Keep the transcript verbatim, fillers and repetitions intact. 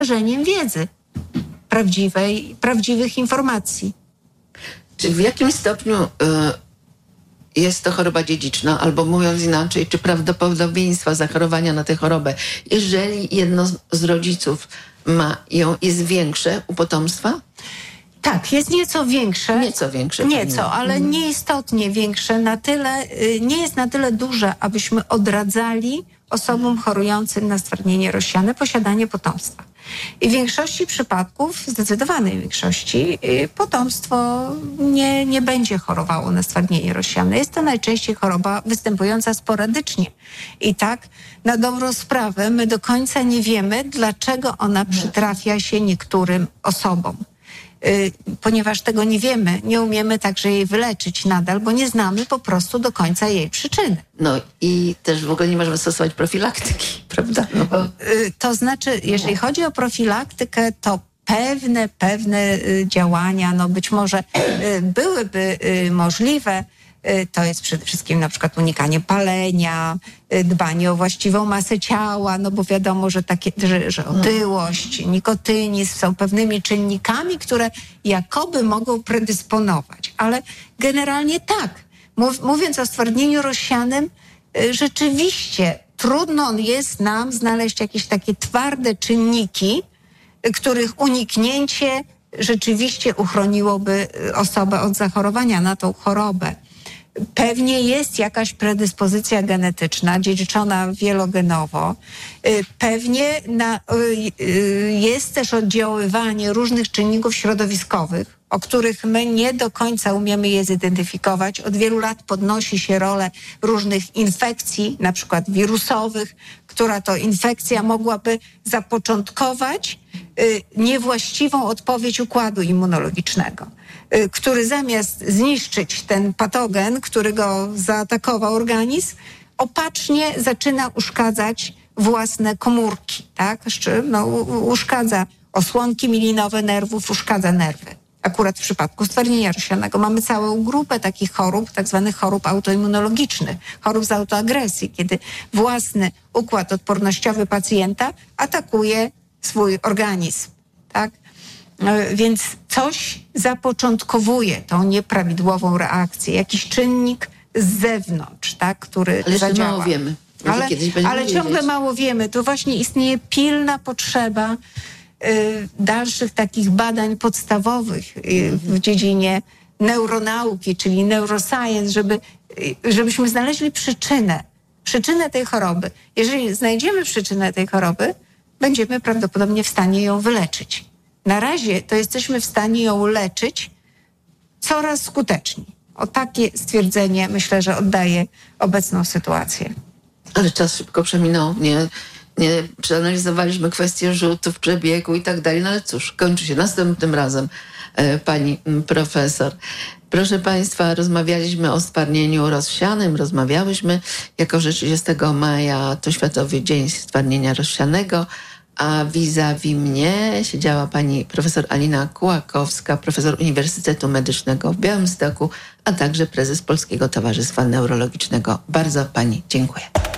narażeniem wiedzy prawdziwej, prawdziwych informacji. Czy w jakim stopniu y, jest to choroba dziedziczna, albo mówiąc inaczej, czy prawdopodobieństwa zachorowania na tę chorobę, jeżeli jedno z, z rodziców ma ją, jest większe u potomstwa? Tak, jest nieco większe. Nieco większe. Nieco, ale mhm. nieistotnie większe, na tyle, nie jest na tyle duże, abyśmy odradzali osobom chorującym na stwardnienie rozsiane posiadanie potomstwa. I w większości przypadków, zdecydowanej większości, potomstwo nie, nie będzie chorowało na stwardnienie rozsiane. Jest to najczęściej choroba występująca sporadycznie. I tak, na dobrą sprawę, my do końca nie wiemy, dlaczego ona przytrafia się niektórym osobom. Ponieważ tego nie wiemy, nie umiemy także jej wyleczyć nadal, bo nie znamy po prostu do końca jej przyczyny. No i też w ogóle nie możemy stosować profilaktyki, prawda? No bo... To znaczy, jeżeli chodzi o profilaktykę, to pewne, pewne działania, no być może byłyby możliwe. To jest przede wszystkim na przykład unikanie palenia, dbanie o właściwą masę ciała, no bo wiadomo, że takie, że, że otyłość, nikotynizm są pewnymi czynnikami, które jakoby mogą predysponować. Ale generalnie tak. Mów, mówiąc o stwardnieniu rozsianym, rzeczywiście trudno jest nam znaleźć jakieś takie twarde czynniki, których uniknięcie rzeczywiście uchroniłoby osobę od zachorowania na tą chorobę. Pewnie jest jakaś predyspozycja genetyczna, dziedziczona wielogenowo. Pewnie na, jest też oddziaływanie różnych czynników środowiskowych, o których my nie do końca umiemy je zidentyfikować. Od wielu lat podnosi się rolę różnych infekcji, na przykład wirusowych, która to infekcja mogłaby zapoczątkować niewłaściwą odpowiedź układu immunologicznego, który zamiast zniszczyć ten patogen, który go zaatakował organizm, opacznie zaczyna uszkadzać własne komórki, tak? No, uszkadza osłonki milinowe nerwów, uszkadza nerwy. Akurat w przypadku stwardnienia rozsianego mamy całą grupę takich chorób, tak zwanych chorób autoimmunologicznych, chorób z autoagresji, kiedy własny układ odpornościowy pacjenta atakuje swój organizm, tak? Więc coś zapoczątkowuje tą nieprawidłową reakcję, jakiś czynnik z zewnątrz, tak, który ale zadziała. Ale mało wiemy. Może ale kiedyś ale ciągle wiedzieć. mało wiemy. To właśnie istnieje pilna potrzeba y, dalszych takich badań podstawowych y, w dziedzinie neuronauki, czyli neuroscience, żeby, y, żebyśmy znaleźli przyczynę, przyczynę tej choroby. Jeżeli znajdziemy przyczynę tej choroby, będziemy prawdopodobnie w stanie ją wyleczyć. Na razie to jesteśmy w stanie ją leczyć coraz skuteczniej. O takie stwierdzenie myślę, że oddaje obecną sytuację. Ale czas szybko przeminął. Nie, nie przeanalizowaliśmy kwestie rzutów, przebiegu i tak dalej. No ale cóż, kończy się następnym razem, e, pani profesor. Proszę państwa, rozmawialiśmy o stwardnieniu rozsianym. Rozmawiałyśmy, jako że trzydziestego maja to Światowy Dzień Stwardnienia Rozsianego, a vis-a-vis mnie siedziała pani profesor Alina Kułakowska, profesor Uniwersytetu Medycznego w Białymstoku, a także prezes Polskiego Towarzystwa Neurologicznego. Bardzo pani dziękuję.